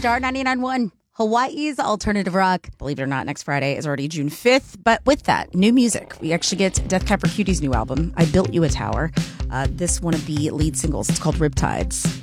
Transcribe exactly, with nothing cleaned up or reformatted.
Star ninety-nine point one, Hawaii's alternative rock. Believe it or not, next Friday is already June fifth. But with that, new music. We actually get Death Cab for Cutie's new album, I Built You a Tower. Uh, this one of the lead singles. It's called Riptides.